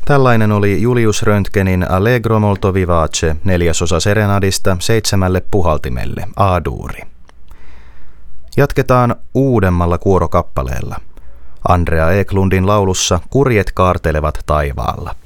Tällainen oli Julius Röntgenin Allegro molto vivace, 4. serenadista 7 puhaltimelle, A-duuri. Jatketaan uudemmalla kuorokappaleella. Andrea Eklundin laulussa Kurjet kaartelevat taivaalla.